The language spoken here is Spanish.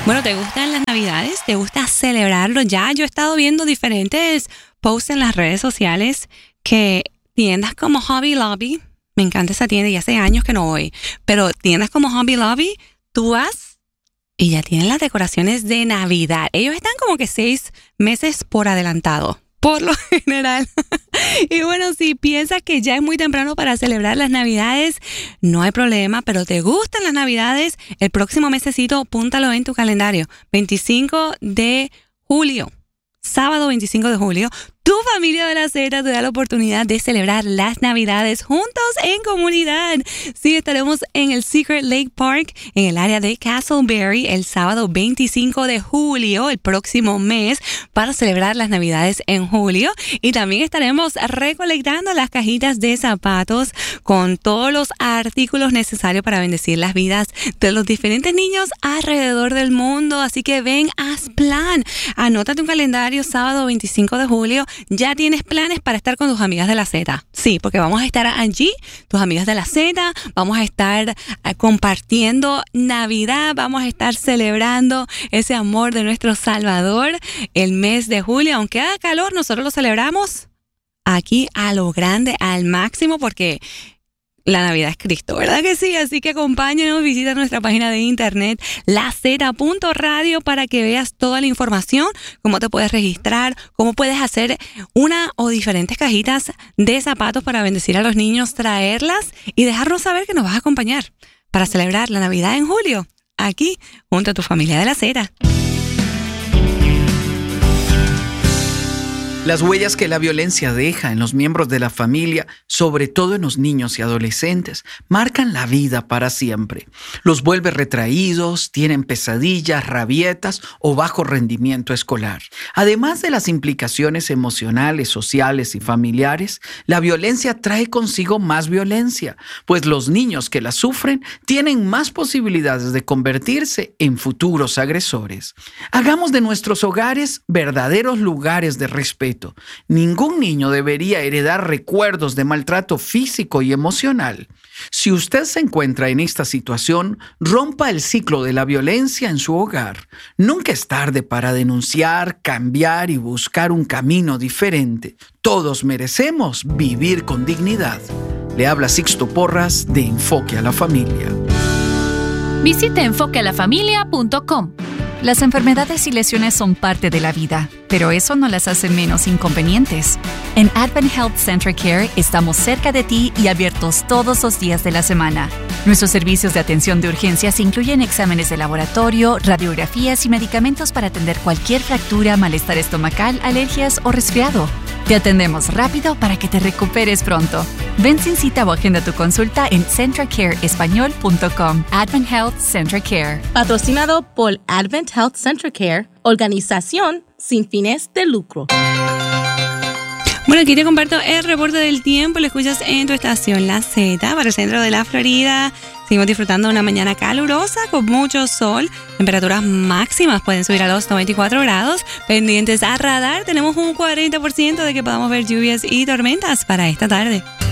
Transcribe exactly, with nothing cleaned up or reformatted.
Bueno, ¿te gustan las Navidades? ¿Te gusta celebrarlo? Ya yo he estado viendo diferentes posts en las redes sociales que tiendas como Hobby Lobby, me encanta esa tienda y hace años que no voy, pero tiendas como Hobby Lobby, tú vas y ya tienen las decoraciones de Navidad. Ellos están como que seis meses por adelantado, por lo general. Y bueno, si piensas que ya es muy temprano para celebrar las Navidades, no hay problema, pero te gustan las Navidades, el próximo mesecito, apúntalo en tu calendario. veinticinco de julio, sábado veinticinco de julio, tu familia de la Z te da la oportunidad de celebrar las Navidades juntos en comunidad. Sí, estaremos en el Secret Lake Park, en el área de Castleberry, el sábado veinticinco de julio, el próximo mes, para celebrar las Navidades en julio. Y también estaremos recolectando las cajitas de zapatos con todos los artículos necesarios para bendecir las vidas de los diferentes niños alrededor del mundo. Así que ven, haz plan. Anótate un calendario, sábado veinticinco de julio. Ya tienes planes para estar con tus amigas de la Z. Sí, porque vamos a estar allí, tus amigas de la Z, vamos a estar eh, compartiendo Navidad, vamos a estar celebrando ese amor de nuestro Salvador el mes de julio. Aunque haga calor, nosotros lo celebramos aquí a lo grande, al máximo, porque la Navidad es Cristo, ¿verdad que sí? Así que acompáñanos, visita nuestra página de internet la zeta punto radio para que veas toda la información, cómo te puedes registrar, cómo puedes hacer una o diferentes cajitas de zapatos para bendecir a los niños, traerlas y dejarnos saber que nos vas a acompañar para celebrar la Navidad en julio, aquí junto a tu familia de la Z. Las huellas que la violencia deja en los miembros de la familia, sobre todo en los niños y adolescentes, marcan la vida para siempre. Los vuelve retraídos, tienen pesadillas, rabietas o bajo rendimiento escolar. Además de las implicaciones emocionales, sociales y familiares, la violencia trae consigo más violencia, pues los niños que la sufren tienen más posibilidades de convertirse en futuros agresores. Hagamos de nuestros hogares verdaderos lugares de respeto. Ningún niño debería heredar recuerdos de maltrato físico y emocional. Si usted se encuentra en esta situación, rompa el ciclo de la violencia en su hogar. Nunca es tarde para denunciar, cambiar y buscar un camino diferente. Todos merecemos vivir con dignidad. Le habla Sixto Porras de Enfoque a la Familia. Visite enfoque a la familia punto com. Las enfermedades y lesiones son parte de la vida, pero eso no las hace menos inconvenientes. En Advent Health Central Care estamos cerca de ti y abiertos todos los días de la semana. Nuestros servicios de atención de urgencias incluyen exámenes de laboratorio, radiografías y medicamentos para atender cualquier fractura, malestar estomacal, alergias o resfriado. Te atendemos rápido para que te recuperes pronto. Ven sin cita o agenda tu consulta en central care español punto com. Advent Health Central Care. Patrocinado por Advent Health Central Care, organización sin fines de lucro. Bueno, aquí te comparto el reporte del tiempo. Lo escuchas en tu estación La Z para el centro de la Florida. Seguimos disfrutando de una mañana calurosa con mucho sol. Temperaturas máximas pueden subir a los noventa y cuatro grados. Pendientes a radar, tenemos un cuarenta por ciento de que podamos ver lluvias y tormentas para esta tarde.